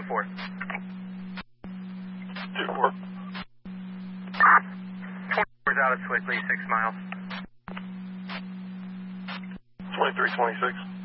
2-4. 2-4. 24's out of Swickley, 6 miles. 2326.